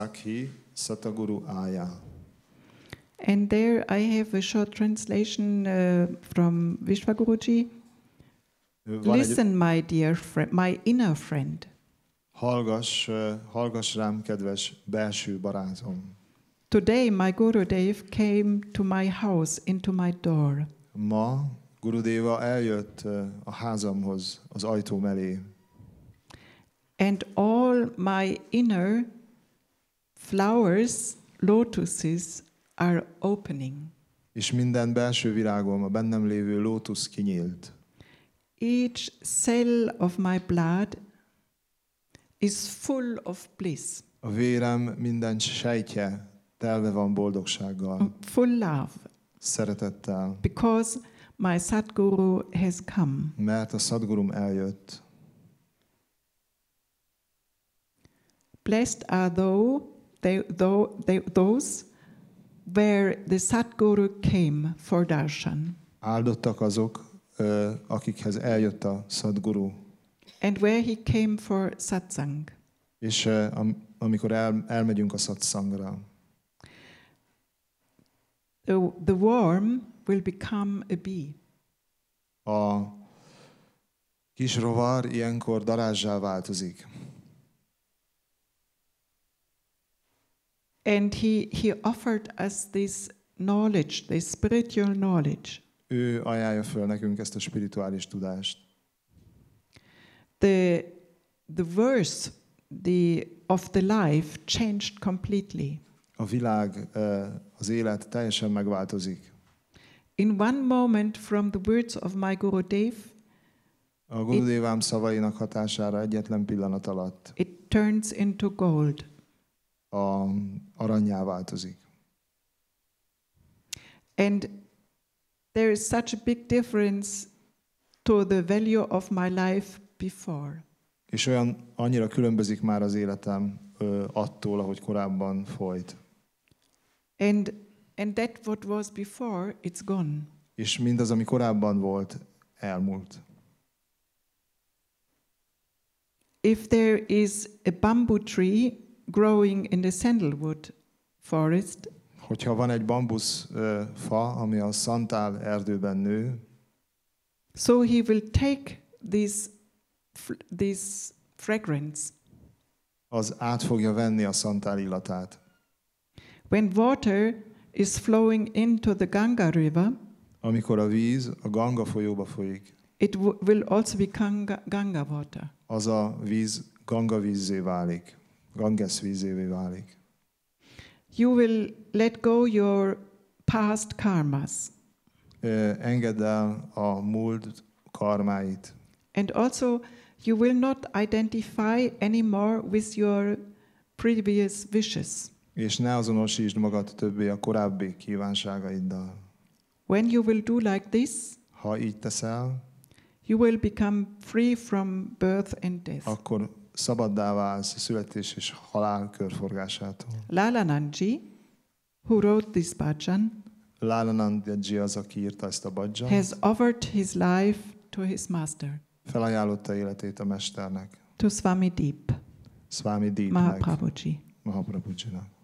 Sakhi Sataguru Aya. And there I have a short translation from Vishwaguruji. Van egy, Listen, my dear friend, my inner friend. hallgass rám, kedves belső barátom. Today my Gurudev came to my house, into my door. Ma Gurudeva eljött a házamhoz, az ajtóm elé. And all my inner flowers, lotuses, are opening. És minden belső virágom, a bennem lévő lótusz kinyílt. Each cell of my blood is full of bliss. A vérem minden sejtje telve van boldogsággal, Full love. szeretettel, Because my Sadguru has come. mert a Szadgurum eljött. Blessed are those where the Sadguru came for darshan, Áldottak azok, akikhez eljött a Szadguru. and where he came for satsang. És amikor elmegyünk a szatszangra, The worm will become a bee. a kis rovar ilyenkor darázsá változik. And he offered us this knowledge, this spiritual knowledge. Ő ajánlja föl nekünk ezt a spirituális tudást. The verse of the life changed completely. A világ, az élet teljesen megváltozik. In one moment from the words of my Gurudev, A Gurudevám szavainak hatására egyetlen pillanat alatt it turns into gold. Arannyá változik. And there is such a big difference to the value of my life before. És annyira különbözik már az életem attól, ahogy korábban folyt. And that what was before, it's gone. És mindaz, ami korábban volt, elmúlt. If there is a bamboo tree growing in the sandalwood forest, Hogyha van egy bambusz fa, ami a szantál erdőben nő, so he will take this fragrance. az át fogja venni a szantál illatát. When water is flowing into the Ganga river, Amikor a víz a Ganga folyóba folyik, it will also become Ganga water. az a víz Ganga vízzé válik, Ganges vízévé válik. You will let go your past karmas. Engedd el a múlt karmáit. And also, you will not identify anymore with your previous wishes. És ne azonosítsd magad többé a korábbi kívánságaiddal. When you will do like this, Ha így teszel, you will become free from birth and death. akkor szabaddá válsz a születés és halál körforgásától. Lalanandji, who wrote this bhajan, Lalanandji az, aki írta ezt a bhajant, has offered his life to his master, felajánlotta életét a mesternek, to Swami Deep Swami Deepnek, Mahaprabhuji. Mahaprabhujinak.